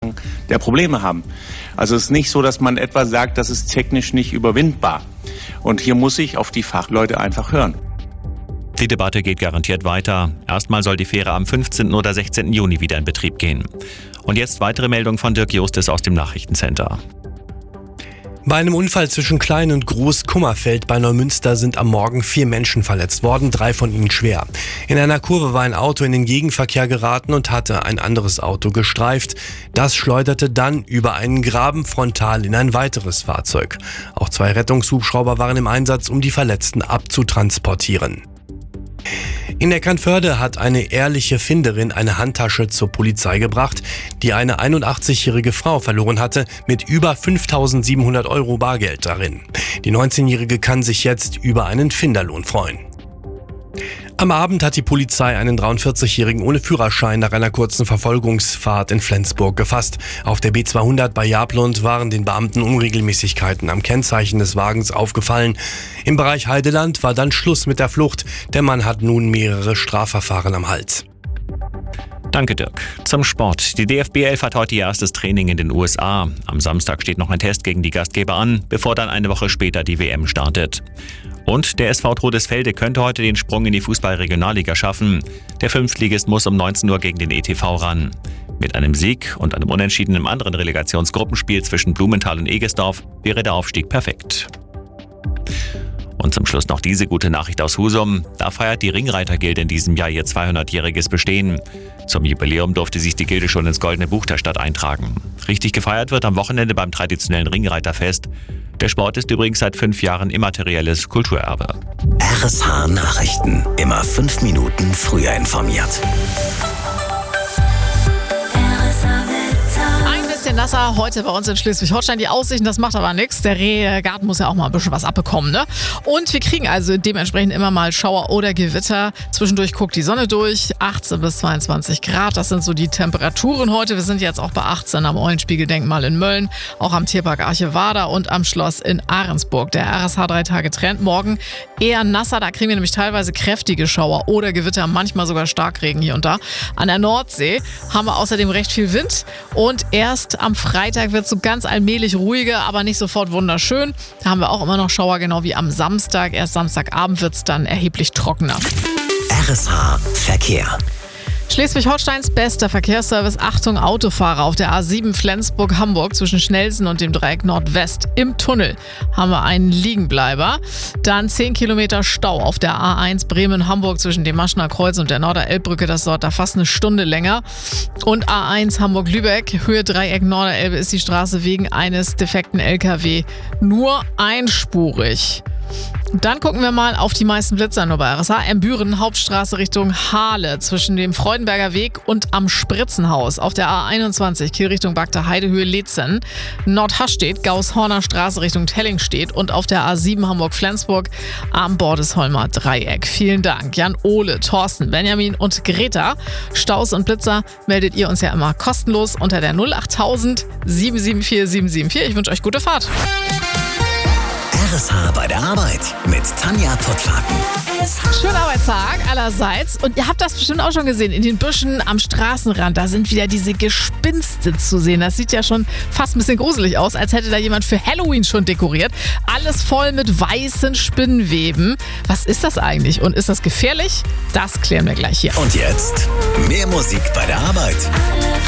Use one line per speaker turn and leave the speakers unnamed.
Ursachen der Probleme haben. Also es ist nicht so, dass man etwa sagt, das ist technisch nicht überwindbar. Und hier muss ich auf die Fachleute einfach hören.
Die Debatte geht garantiert weiter. Erstmal soll die Fähre am 15. oder 16. Juni wieder in Betrieb gehen. Und jetzt weitere Meldung von Dirk Justes aus dem Nachrichtencenter.
Bei einem Unfall zwischen Klein- und Groß-Kummerfeld bei Neumünster sind am Morgen 4 Menschen verletzt worden, 3 von ihnen schwer. In einer Kurve war ein Auto in den Gegenverkehr geraten und hatte ein anderes Auto gestreift. Das schleuderte dann über einen Graben frontal in ein weiteres Fahrzeug. Auch 2 Rettungshubschrauber waren im Einsatz, um die Verletzten abzutransportieren. In Eckernförde hat eine ehrliche Finderin eine Handtasche zur Polizei gebracht, die eine 81-jährige Frau verloren hatte, mit über 5.700 € Bargeld darin. Die 19-Jährige kann sich jetzt über einen Finderlohn freuen. Am Abend hat die Polizei einen 43-Jährigen ohne Führerschein nach einer kurzen Verfolgungsfahrt in Flensburg gefasst. Auf der B200 bei Jablund waren den Beamten Unregelmäßigkeiten am Kennzeichen des Wagens aufgefallen. Im Bereich Heideland war dann Schluss mit der Flucht. Der Mann hat nun mehrere Strafverfahren am Hals.
Danke, Dirk. Zum Sport. Die DFB 11 hat heute ihr erstes Training in den USA. Am Samstag steht noch ein Test gegen die Gastgeber an, bevor dann eine Woche später die WM startet. Und der SV Todesfelde könnte heute den Sprung in die Fußball-Regionalliga schaffen. Der Fünftligist muss um 19 Uhr gegen den ETV ran. Mit einem Sieg und einem Unentschieden im anderen Relegationsgruppenspiel zwischen Blumenthal und Egesdorf wäre der Aufstieg perfekt. Und zum Schluss noch diese gute Nachricht aus Husum. Da feiert die Ringreiter-Gilde in diesem Jahr ihr 200-jähriges Bestehen. Zum Jubiläum durfte sich die Gilde schon ins Goldene Buch der Stadt eintragen. Richtig gefeiert wird am Wochenende beim traditionellen Ringreiterfest. Der Sport ist übrigens seit 5 Jahren immaterielles Kulturerbe.
RSH Nachrichten. Immer 5 Minuten früher informiert.
Bisschen nasser heute bei uns in Schleswig-Holstein. Die Aussichten, das macht aber nichts. Der Rehgarten muss ja auch mal ein bisschen was abbekommen, ne? Und wir kriegen also dementsprechend immer mal Schauer oder Gewitter. Zwischendurch guckt die Sonne durch. 18 bis 22 Grad, das sind so die Temperaturen heute. Wir sind jetzt auch bei 18 am Eulenspiegeldenkmal in Mölln, auch am Tierpark Archevada und am Schloss in Ahrensburg. Der RSH 3-Tage-Trend morgen eher nasser. Da kriegen wir nämlich teilweise kräftige Schauer oder Gewitter, manchmal sogar Starkregen hier und da. An der Nordsee haben wir außerdem recht viel Wind und erst am Freitag wird es so ganz allmählich ruhiger, aber nicht sofort wunderschön. Da haben wir auch immer noch Schauer, genau wie am Samstag. Erst Samstagabend wird es dann erheblich trockener.
RSH Verkehr.
Schleswig-Holsteins bester Verkehrsservice. Achtung, Autofahrer auf der A7 Flensburg-Hamburg zwischen Schnellsen und dem Dreieck Nordwest. Im Tunnel haben wir einen Liegenbleiber. Dann 10 Kilometer Stau auf der A1 Bremen-Hamburg zwischen dem Maschner Kreuz und der Norderelbbrücke. Das dauert da fast eine Stunde länger. Und A1 Hamburg-Lübeck, Höhe Dreieck Norderelbe, ist die Straße wegen eines defekten LKW nur einspurig. Und dann gucken wir mal auf die meisten Blitzer nur bei RSH. Büren, Hauptstraße Richtung Hahle zwischen dem Freudenberger Weg und am Spritzenhaus. Auf der A21 Kiel Richtung Bagda Heidehöhe Letzen. Nordhastedt, Gauss-Horner Straße Richtung Tellingstedt und auf der A7 Hamburg-Flensburg am Bordesholmer Dreieck. Vielen Dank. Jan, Ole, Thorsten, Benjamin und Greta. Staus und Blitzer meldet ihr uns ja immer kostenlos unter der 08000 774 774. Ich wünsche euch gute Fahrt.
RSH bei der Arbeit mit Tanja Pottlaken.
Schönen Arbeitstag allerseits. Und ihr habt das bestimmt auch schon gesehen. In den Büschen am Straßenrand, da sind wieder diese Gespinste zu sehen. Das sieht ja schon fast ein bisschen gruselig aus, als hätte da jemand für Halloween schon dekoriert. Alles voll mit weißen Spinnweben. Was ist das eigentlich? Und ist das gefährlich? Das klären wir gleich hier.
Und jetzt mehr Musik bei der Arbeit.